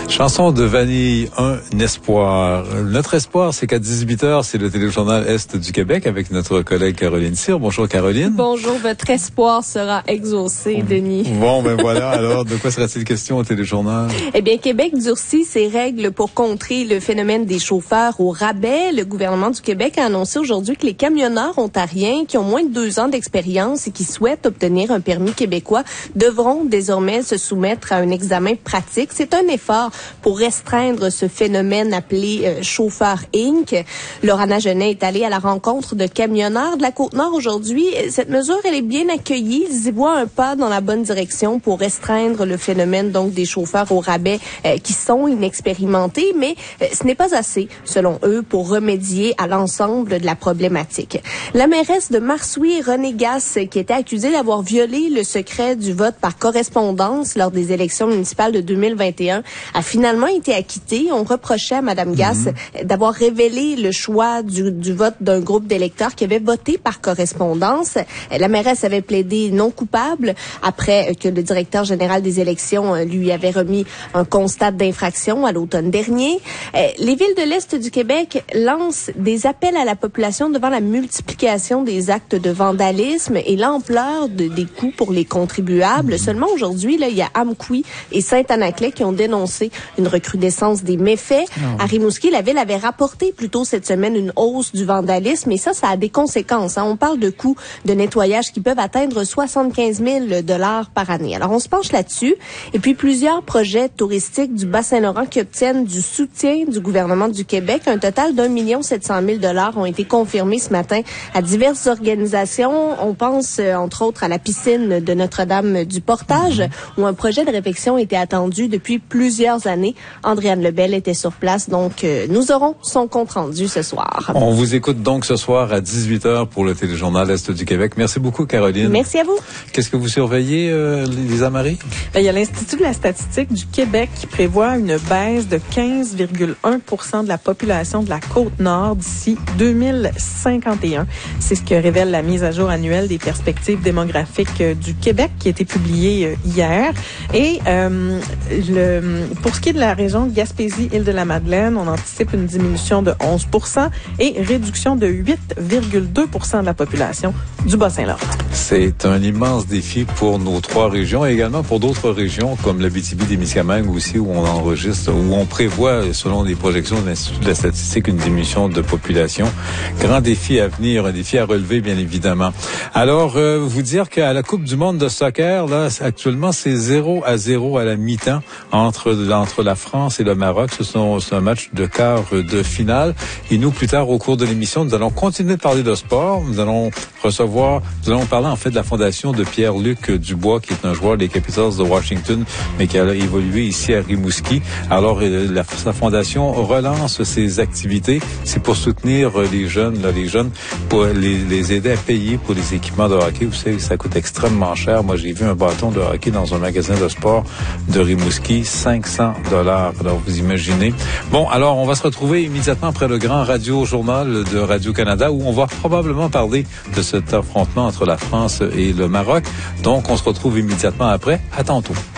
Chanson de Vanille, un espoir. Notre espoir, c'est qu'à 18h, c'est le téléjournal Est du Québec avec notre collègue Caroline Cyr. Bonjour Caroline. Bonjour, votre espoir sera exaucé, Denis. Bon, ben voilà, alors de quoi sera-t-il question au téléjournal? Eh bien, Québec durcit ses règles pour contrer le phénomène des chauffeurs au rabais. Le gouvernement du Québec a annoncé aujourd'hui que les camionneurs ontariens qui ont moins de 2 ans d'expérience et qui souhaitent obtenir un permis québécois devront désormais se soumettre à un examen pratique. C'est un effort pour restreindre ce phénomène appelé chauffeur Inc. Laurana Genet est allée à la rencontre de camionneurs de la Côte-Nord aujourd'hui. Cette mesure, elle est bien accueillie. Ils y voient un pas dans la bonne direction pour restreindre le phénomène donc des chauffeurs au rabais qui sont inexpérimentés, mais ce n'est pas assez, selon eux, pour remédier à l'ensemble de la problématique. La mairesse de Marsouis, Renée Gasse, qui était accusée d'avoir violé le secret du vote par correspondance lors des élections municipales de 2021, a finalement été acquittée. On reprochait à Mme Gasse d'avoir révélé le choix du vote d'un groupe d'électeurs qui avait voté par correspondance. La mairesse avait plaidé non coupable après que le directeur général des élections lui avait remis un constat d'infraction à l'automne dernier. Les villes de l'Est du Québec lancent des appels à la population devant la multiplication des actes de vandalisme et l'ampleur des coûts pour les contribuables. Seulement aujourd'hui, là, il y a Amqui et Saint-Anaclet qui ont dénoncé une recrudescence des méfaits. À Rimouski, la ville avait rapporté plus tôt cette semaine une hausse du vandalisme et ça a des conséquences. On parle de coûts de nettoyage qui peuvent atteindre 75 000 $ par année. Alors, on se penche là-dessus. Et puis, plusieurs projets touristiques du Bas-Saint-Laurent qui obtiennent du soutien du gouvernement du Québec. Un total d'1 700 000 $ ont été confirmés ce matin à diverses organisations. On pense, entre autres, à la piscine de Notre-Dame du Portage, où un projet de réfection était attendu depuis plusieurs années. Andréane Lebel était sur place, donc nous aurons son compte-rendu ce soir. On vous écoute donc ce soir à 18h pour le téléjournal Est du Québec. Merci beaucoup, Caroline. Merci à vous. Qu'est-ce que vous surveillez, Lisa Marie? Il y a l'Institut de la statistique du Québec qui prévoit une baisse de 15,1 % de la population de la Côte-Nord d'ici 2051. C'est ce que révèle la mise à jour annuelle des perspectives démographiques du Québec qui a été publiée hier. Et pour ce qui est de la région de Gaspésie-Île-de-la-Madeleine, on anticipe une diminution de 11 % et réduction de 8,2 % de la population du Bas-Saint-Laurent. C'est un immense défi pour nos 3 régions et également pour d'autres régions comme l'Abitibi-Témiscamingue aussi où on enregistre, où on prévoit, selon les projections de l'Institut de la statistique, une diminution de population. Grand défi à venir, un défi à relever bien évidemment. Alors, vous dire qu'à la Coupe du monde de soccer, là, actuellement, c'est 0-0 à la mi-temps entre la France et le Maroc. C'est un match de quart de finale. Et nous, plus tard, au cours de l'émission, nous allons continuer de parler de sport. Nous allons parler en fait de la fondation de Pierre-Luc Dubois, qui est un joueur des Capitals de Washington, mais qui a évolué ici à Rimouski. Alors, sa fondation relance ses activités. C'est pour soutenir les jeunes, pour les aider à payer pour les équipements de hockey. Vous savez, ça coûte extrêmement cher. Moi, j'ai vu un bâton de hockey dans un magasin de sport de Rimouski, 500 $. Alors, vous imaginez. Bon, alors, on va se retrouver immédiatement après le grand radio-journal de Radio-Canada où on va probablement parler de cet affrontement entre la France et le Maroc. Donc, on se retrouve immédiatement après. À tantôt.